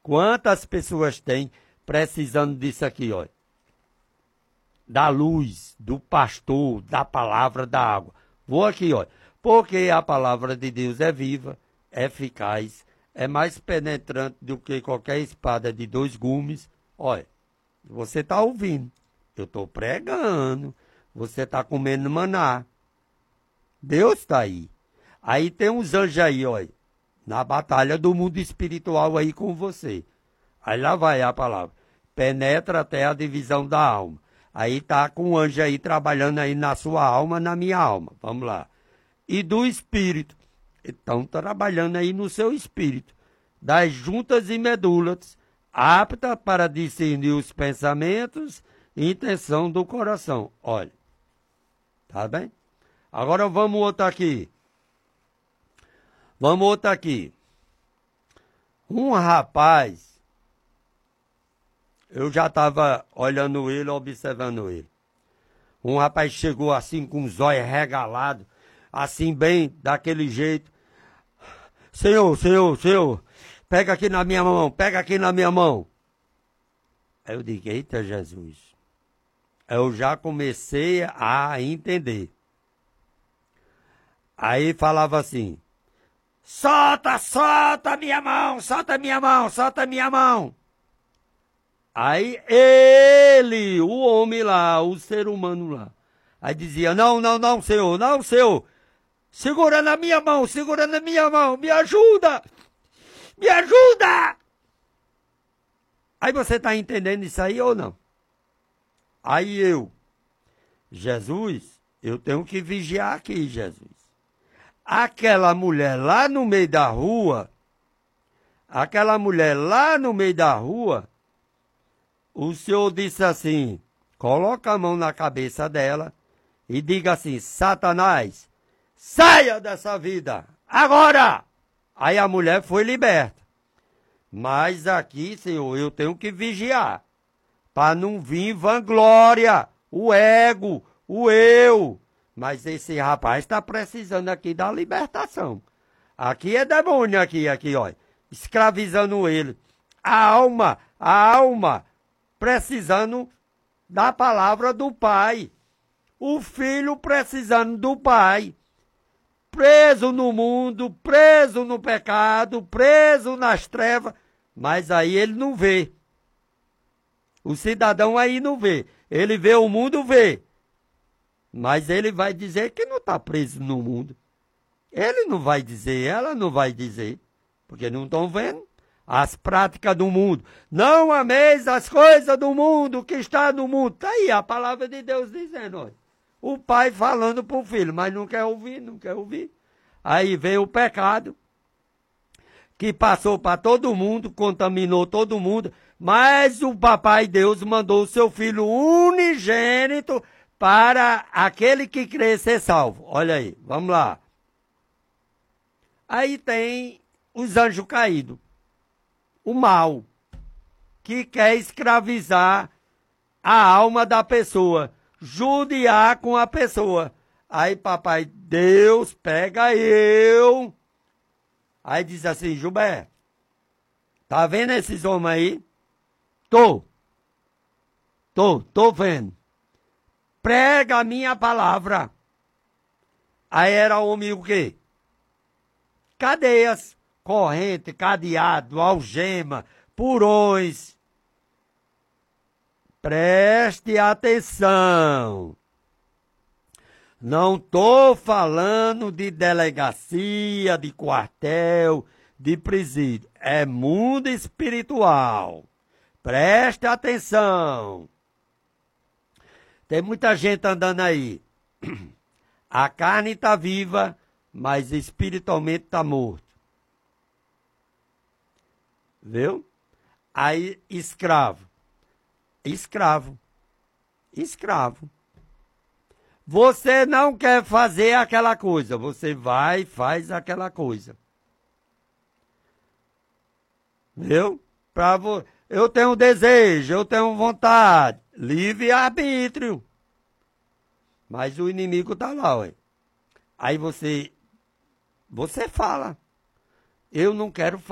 Quantas pessoas tem precisando disso aqui, ó? Da luz, do pastor, da palavra, da água. Vou aqui, ó. Porque a palavra de Deus é viva, é eficaz, é mais penetrante do que qualquer espada de 2 gumes. Olha, você está ouvindo, eu estou pregando, você está comendo maná. Deus está aí. Aí tem uns anjos aí, olha, na batalha do mundo espiritual aí com você. Aí lá vai a palavra. Penetra até a divisão da alma. Aí tá com um anjo aí trabalhando aí na sua alma, na minha alma. Vamos lá. E do espírito. Estão trabalhando aí no seu espírito. Das juntas e medulas, apta para discernir os pensamentos e intenção do coração. Olha. Tá bem? Agora vamos outro aqui. Vamos outro aqui. Um rapaz, eu já estava olhando ele, observando ele. Um rapaz chegou assim com os olhos regalados, assim bem, daquele jeito. Senhor, Senhor, Senhor, pega aqui na minha mão, pega aqui na minha mão. Aí eu digo, eita Jesus. Eu já comecei a entender. Aí falava assim, solta, solta minha mão, solta minha mão, solta minha mão. Aí ele, o homem lá, o ser humano lá, aí dizia, não, não, não, Senhor, não, Senhor, segura na minha mão, me ajuda, me ajuda. Aí você está entendendo isso aí ou não? Aí Jesus, eu tenho que vigiar aqui, Jesus. Aquela mulher lá no meio da rua, o Senhor disse assim, coloca a mão na cabeça dela e diga assim, Satanás, saia dessa vida, agora! Aí a mulher foi liberta. Mas aqui, Senhor, eu tenho que vigiar, para não vir vanglória, o ego, o eu. Mas esse rapaz está precisando aqui da libertação. Aqui é demônio, aqui, ó, escravizando ele. A alma, precisando da palavra do Pai. O filho precisando do Pai. Preso no mundo, preso no pecado, preso nas trevas. Mas aí ele não vê. O cidadão aí não vê. Ele vê o mundo, vê. Mas ele vai dizer que não está preso no mundo. Ele não vai dizer, ela não vai dizer. Porque não estão vendo as práticas do mundo. Não ameis as coisas do mundo que está no mundo. Está aí a palavra de Deus dizendo. Olha. O pai falando para o filho, mas não quer ouvir, não quer ouvir. Aí veio o pecado, que passou para todo mundo, contaminou todo mundo. Mas o papai Deus mandou o seu filho unigênito para aquele que crê ser salvo. Olha aí, vamos lá. Aí tem os anjos caídos. O mal, que quer escravizar a alma da pessoa, judiar com a pessoa. Aí papai Deus pega eu. Aí diz assim, Gilberto, tá vendo esses homens aí? Tô vendo. Prega a minha palavra. Aí era homem o quê? Cadeias, corrente, cadeado, algema, purões. Preste atenção. Não estou falando de delegacia, de quartel, de presídio. É mundo espiritual. Preste atenção. Tem muita gente andando aí. A carne está viva, mas espiritualmente está morto. Viu? Aí, escravo. Você não quer fazer aquela coisa, você vai e faz aquela coisa. Viu? Eu tenho desejo, eu tenho vontade, livre-arbítrio. Mas o inimigo está lá, ué. Aí você fala, eu não quero